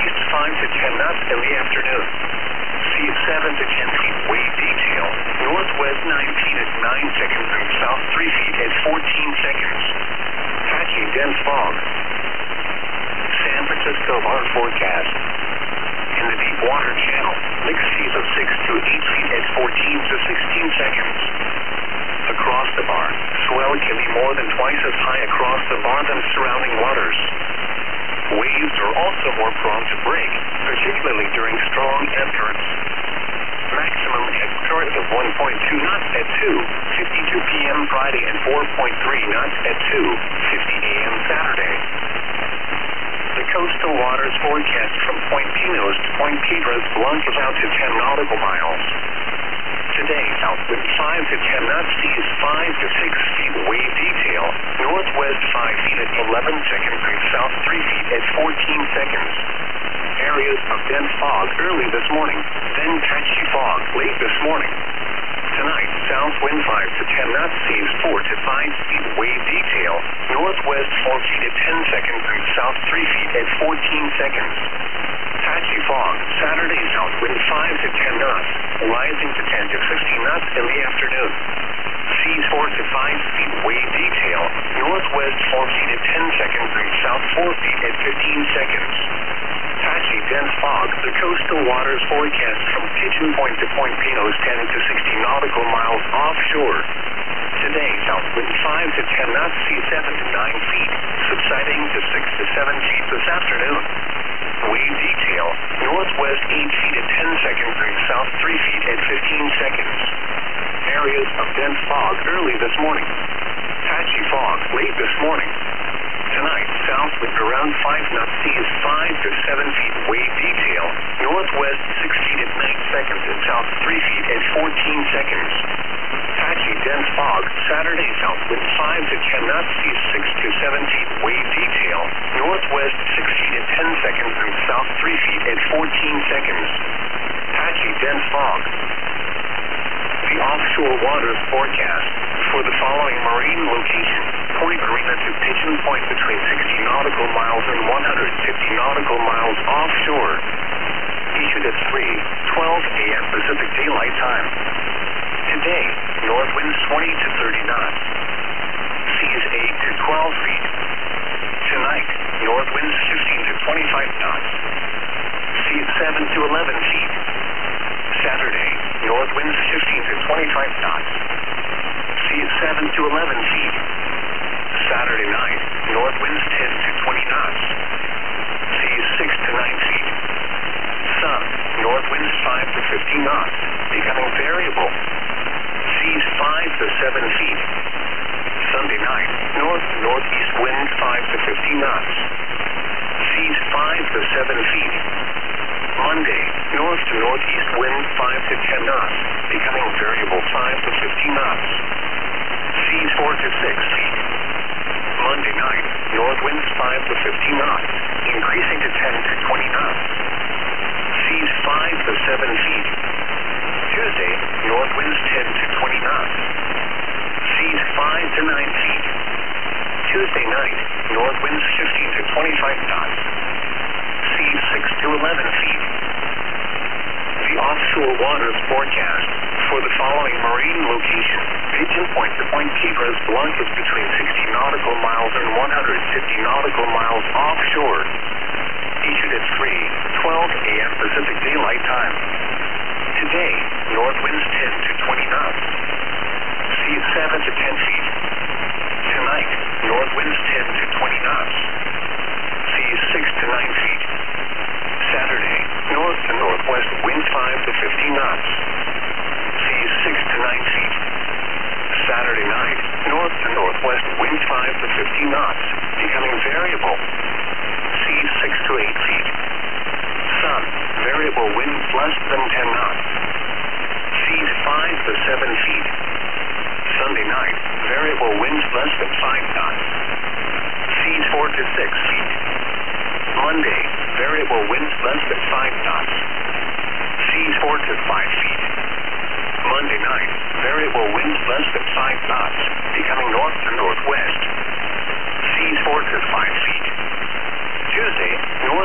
northeast 5 to 10 knots in the afternoon. Seas 7 to 10 feet wave detail. Northwest 9 feet at 9 seconds and south 3 feet at 14 seconds. Patchy dense fog. San Francisco bar forecast. In the deep water channel, mixed seas of 6 to 8 feet at 14 to 16 seconds. Across the bar, swell can be more than twice as high across the bar than surrounding waters. Waves are also more prone to break, particularly during strong ebb currents. Maximum ebb current of 1.2 knots at 2:52 p.m. Friday and 4.3 knots at 2:50 a.m. Saturday. The coastal waters forecast from Point Pinos to Point Piedras Blanc is out to 10 nautical miles. Today, south wind 5 to 10 knots, seas 5 to 6 feet wave detail, northwest 5 feet at 11 seconds and south 3 feet at 14 seconds. Areas of dense fog early this morning, then patchy fog late this morning. Tonight, south wind 5 to 10 knots, seas 4 to 5 feet wave detail, northwest 4 feet at 10 seconds and south 3 feet at 14 seconds. Patchy fog, Saturday, south wind 5 to 10 knots, rising to 10 to 15 knots in the afternoon. Seas 4 to 5 feet wave detail, northwest 4 feet at 10 seconds and south 4 feet at 15 seconds. Patchy dense fog, the coastal waters forecast from Pigeon Point to Point Pinos 10 to 60 nautical miles offshore. Today, south wind 5 to 10 knots, seas 7 to 9 feet, subsiding to 6 to 7 feet this afternoon. Wave detail, northwest 8 feet at 10 seconds and south 3 feet at 15 seconds. Areas of dense fog early this morning. Patchy fog late this morning. Tonight, south wind around 5 knots, seas 5 to 7 feet wave detail, northwest 6 feet at 9 seconds and south 3 feet at 14 seconds. Patchy dense fog, Saturday, south wind 5 to 10 knots, seas 6 to 7 feet wave detail, northwest 6 feet at 10 seconds and south 3 feet at 14 seconds. Patchy dense fog. The offshore waters forecast for the following marine location: Point Arena to Pigeon Point between 60 nautical miles and 150 nautical miles offshore. Issued at 3:12 a.m. Pacific Daylight Time. Today, north winds 20 to 30 knots. Seas 8 to 12 feet. Tonight, north winds 15 to 25 knots. Seas 7 to 11 feet. Saturday, north winds 15 to 25 knots. Seas 7 to 11 feet. Saturday night, north winds 10 to 20 knots. Seas 6 to 9 feet. Sun, north winds 5 to 15 knots, becoming variable. Seas 5 to 7 feet. Sunday night, north to northeast wind 5 to 15 knots. Seas 5 to 7 feet. Monday, north to northeast wind 5 to 10 knots, becoming variable 5 to 15 knots. Seas 4 to 6 feet. Monday night, north winds 5 to 15 knots, increasing to 10 to 20 knots. Seas 5 to 7 feet. Tuesday, north winds 10 to 20 knots. Seas 5 to 9 feet. Tuesday night, north winds 15 to 25 knots. Seas 6 to 11 feet. The offshore waters forecast for the following marine location: Pigeon Point to Point Piedras Blanc is between 60 nautical miles and 150 nautical miles offshore. Issued at 3:12 a.m. Pacific Daylight Time. Today, north winds 10 to 20 knots. Seas 7 to 10 feet. Tonight, north winds 10 to 20 knots. Seas 6 to 9 feet. Saturday, north to northwest wind 5 to 15 knots. Seas 6 to 9 feet. Saturday night, north to northwest wind 5 to 15 knots, becoming variable. Seas 6 to 8 feet. Sun, variable winds less than 10 knots. Seas 5 to 7 feet. Sunday night, variable winds less than 5 knots. Seas 4 to 6 feet. Monday, variable winds less than 5 knots. Seas 4 to 5 feet. Monday night, variable winds less than 5 knots, becoming north to northwest. Seas 4 to 5 feet. Tuesday, north